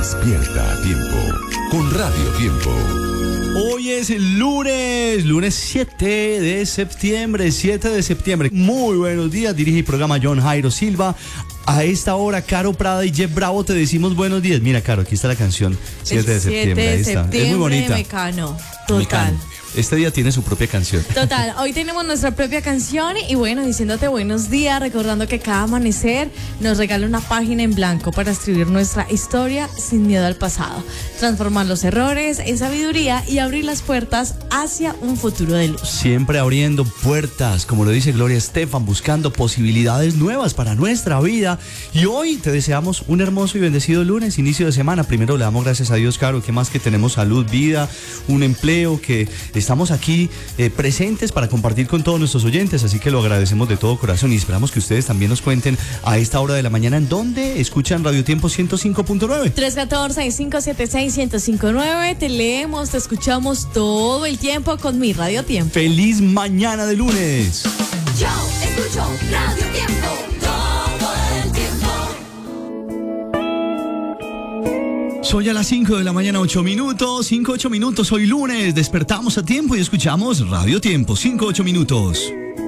Despierta a tiempo con Radio Tiempo. Hoy es el lunes 7 de septiembre. Muy buenos días, dirige el programa John Jairo Silva. A esta hora, Caro Prada y Jeff Bravo te decimos buenos días. Mira, Caro, aquí está la canción 7 de septiembre. Ahí está. Es muy bonita. Mecano. Total. Mecano. Este día tiene su propia canción. Total, hoy tenemos nuestra propia canción y bueno, diciéndote buenos días, recordando que cada amanecer nos regala una página en blanco para escribir nuestra historia sin miedo al pasado, transformar los errores en sabiduría y abrir las puertas hacia un futuro de luz. Siempre abriendo puertas, como lo dice Gloria Estefan, buscando posibilidades nuevas para nuestra vida. Y hoy te deseamos un hermoso y bendecido lunes, inicio de semana. Primero le damos gracias a Dios, Caro, que más que tenemos salud, vida, un empleo, que estamos aquí presentes para compartir con todos nuestros oyentes, así que lo agradecemos de todo corazón y esperamos que ustedes también nos cuenten a esta hora de la mañana en dónde escuchan Radio Tiempo 105.9. 314-576-1059, te leemos, te escuchamos todo el tiempo con mi Radio Tiempo. ¡Feliz mañana de lunes! Yo escucho Radio Tiempo todo el tiempo. Soy a las 5 de la mañana, 8 minutos, hoy lunes, despertamos a tiempo y escuchamos Radio Tiempo, 5-8 minutos.